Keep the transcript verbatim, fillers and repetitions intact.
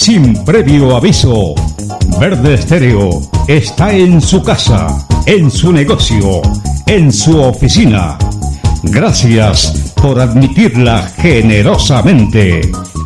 sin previo aviso. Verde Estéreo está en su casa, en su negocio, en su oficina. Gracias por admitirla generosamente.